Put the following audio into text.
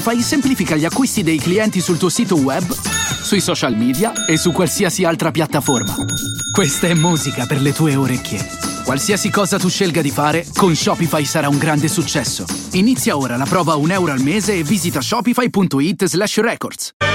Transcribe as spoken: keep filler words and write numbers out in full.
Shopify semplifica gli acquisti dei clienti sul tuo sito web, sui social media e su qualsiasi altra piattaforma. Questa è musica per le tue orecchie. Qualsiasi cosa tu scelga di fare, con Shopify sarà un grande successo. Inizia ora la prova a un euro al mese e visita shopify punto it slash records.